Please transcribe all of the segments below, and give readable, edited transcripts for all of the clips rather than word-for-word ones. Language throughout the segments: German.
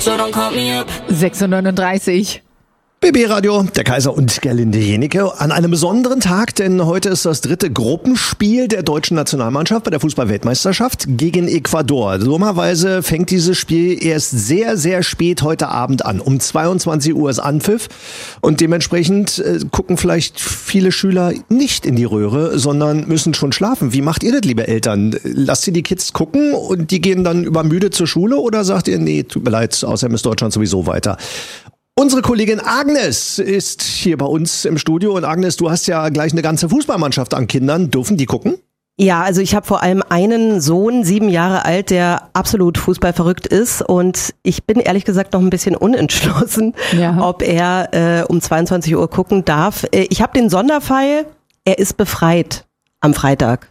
so don't call me up. 6:39. BB Radio, der Kaiser und Gerlinde Jenecke an einem besonderen Tag, denn heute ist das 3. Gruppenspiel der deutschen Nationalmannschaft bei der Fußball-Weltmeisterschaft gegen Ecuador. Dummerweise fängt dieses Spiel erst sehr, sehr spät heute Abend an. Um 22 Uhr ist Anpfiff und dementsprechend gucken vielleicht viele Schüler nicht in die Röhre, sondern müssen schon schlafen. Wie macht ihr das, liebe Eltern? Lasst ihr die Kids gucken und die gehen dann übermüdet zur Schule oder sagt ihr, nee, tut mir leid, außerdem ist Deutschland sowieso weiter? Unsere Kollegin Agnes ist hier bei uns im Studio. Und Agnes, du hast ja gleich eine ganze Fußballmannschaft an Kindern. Dürfen die gucken? Ja, also ich habe vor allem einen Sohn, 7 Jahre alt, der absolut fußballverrückt ist. Und ich bin ehrlich gesagt noch ein bisschen unentschlossen, ob er um 22 Uhr gucken darf. Ich habe den Sonderfall, er ist befreit am Freitag.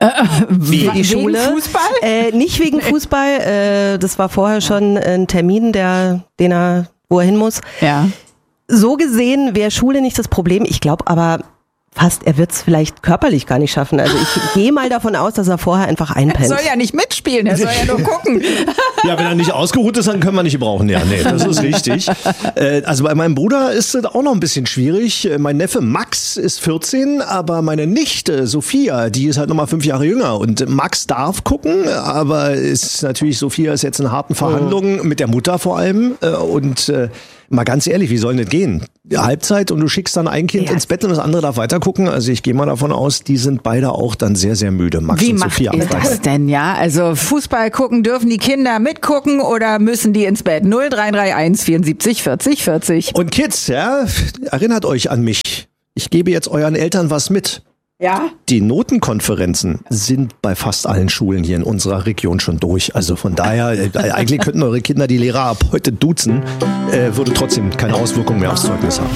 Wie? Die Schule. Wegen Fußball? Nicht wegen Fußball. Das war vorher schon ein Termin, wo er hin muss. Ja. So gesehen wäre Schule nicht das Problem. Ich glaube aber fast, er wird es vielleicht körperlich gar nicht schaffen. Also ich gehe mal davon aus, dass er vorher einfach einpennt. Er soll ja nicht mitspielen, er soll ja nur gucken. Ja, wenn er nicht ausgeruht ist, dann können wir nicht gebrauchen. Ja, nee, das ist richtig. Also bei meinem Bruder ist es auch noch ein bisschen schwierig. Mein Neffe Max ist 14, aber meine Nichte Sophia, die ist halt nochmal 5 Jahre jünger. Und Max darf gucken, aber Sophia ist jetzt in harten Verhandlungen mit der Mutter vor allem. Und mal ganz ehrlich, wie soll das gehen? Halbzeit und du schickst dann ein Kind ins Bett und das andere darf weiter gucken. Also ich gehe mal davon aus, die sind beide auch dann sehr, sehr müde. Max Wie und macht Sophia ihr das denn, ja? Also Fußball gucken, dürfen die Kinder mitgucken oder müssen die ins Bett? 0331 74 40 40. Und Kids, ja, erinnert euch an mich. Ich gebe jetzt euren Eltern was mit. Ja? Die Notenkonferenzen sind bei fast allen Schulen hier in unserer Region schon durch. Also von daher, eigentlich könnten eure Kinder die Lehrer ab heute duzen, würde trotzdem keine Auswirkungen mehr aufs Zeugnis haben.